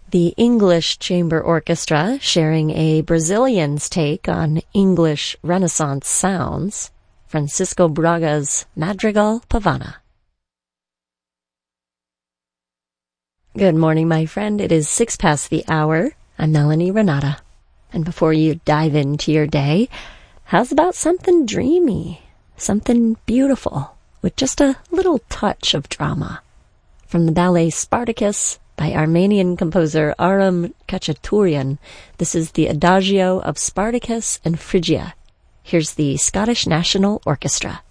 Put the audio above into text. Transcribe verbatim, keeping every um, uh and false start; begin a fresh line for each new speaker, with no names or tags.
The English Chamber Orchestra sharing a Brazilian's take on English Renaissance sounds, Francisco Braga's Madrigal Pavana. Good morning, my friend. It is six past the hour. I'm Melanie Renata. And before you dive into your day, how's about something dreamy, something beautiful, with just a little touch of drama? From the ballet Spartacus by Armenian composer Aram Khachaturian, this is the Adagio of Spartacus and Phrygia. Here's the Scottish National Orchestra.